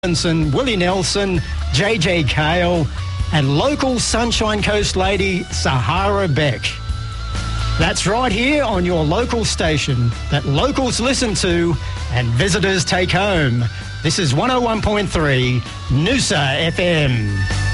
Robinson, Willie Nelson, JJ Cale, and local Sunshine Coast lady Sahara Beck. That's right here on your local station that locals listen to and visitors take home. This is 101.3 Noosa FM.